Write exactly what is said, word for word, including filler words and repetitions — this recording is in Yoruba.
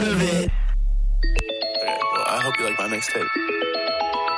Okay, well, I hope you like my mixtape.